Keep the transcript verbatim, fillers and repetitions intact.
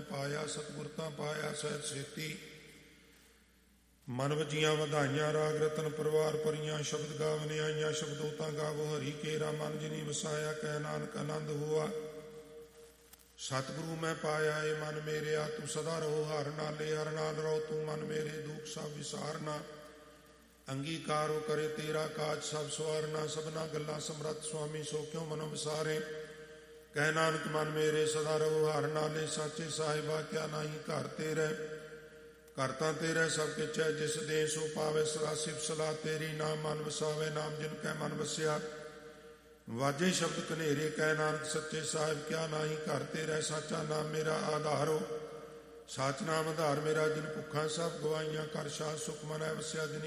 ਪਾਇਆ, ਸਤਿਗੁਰ ਤਾਂ ਪਾਇਆ ਸਹਿਜ ਸੇਤੀ। ਮਨ ਵਜੀਆਂ ਵਧਾਈਆਂ, ਰਾਗ ਰਤਨ ਪਰਿਵਾਰ ਭਰੀਆਂ, ਸ਼ਬਦ ਗਾਵਨ ਆਈਆਂ, ਸ਼ਬਦੋ ਤਾਂ ਗਾਵੋ ਹਰੀ ਕੇਰਾ। ਮਨ ਜਿਨੀ ਵਸਾਇਆ, ਕਹਿ ਨਾਨਕ ਆਨੰਦ ਹੋਆ। ਸਤਿਗੁਰੂ ਮੈਂ ਪਾਇਆ ਏ ਮਨ ਮੇਰਿਆ, ਤੂੰ ਸਦਾ ਰਹੋ ਹਰ ਨਾਲੇ। ਹਰ ਨਾਲ ਰਹੋ ਤੂੰ ਮਨ ਮੇਰੇ, ਦੁੱਖ ਸਭ ਵਿਸਾਰਨਾ। ਅੰਗੀਕਾਰੋ ਕਰੇ ਤੇਰਾ ਕਾਜ ਸਭ ਸਵਾਰਨਾ। ਸਭਨਾ ਗੱਲਾਂ ਸਮਰੱਥ ਸੁਆਮੀ, ਸੋ ਕਿਉ ਮਨੋ ਵਿਸਾਰੇ। ਕਹਿ ਨਾਨਕ ਮਨ ਮੇਰੇ, ਸਦਾ ਰਹੋ ਹਰ ਨਾਲੇ। ਸਾਚੇ ਸਾਹਿਬਾ ਕਿਆ ਨਾਹੀ ਘਰ ਤੇਰੇ, ਘਰ ਤਾਂ ਤੇਰੇ ਸਭ ਕਿਛ ਹੈ। ਜਿਸ ਦੇ ਸੋ ਪਾਵੇ ਸਦਾ ਸਿਫਤ ਸਲਾਹ ਤੇਰੀ। ਨਾਮ ਮਨ ਵਸਾਵੇ, ਨਾਮ ਜਿਨ ਕੈ ਮਨ ਵਸਿਆ। ਵਾਜੇ ਸ਼ਬਦ ਕਨੇਰੇ, ਕਹਿ ਨਾਨਕ ਸੱਚੇ ਸਾਹਿਬ ਕਿਆ ਨਾਹੀ ਘਰ ਤੇਰੇ। ਸਾਚਾ ਨਾਮ ਮੇਰਾ ਆਧਾਰੋ, ਸਾਚ ਨਾਮ ਆਧਾਰ ਮੇਰਾ। ਜਿਨ ਭੁੱਖਾਂ ਸਭ ਗਵਾਈਆਂ, ਕਰ ਸਾਧ ਸੁਖ ਮਨੈ ਵਸਿਆ। ਜਿਨ